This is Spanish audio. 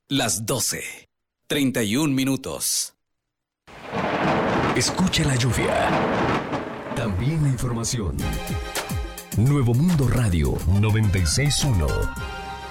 Las 12:31. Escucha la lluvia. También la información. Nuevo Mundo Radio 96.1.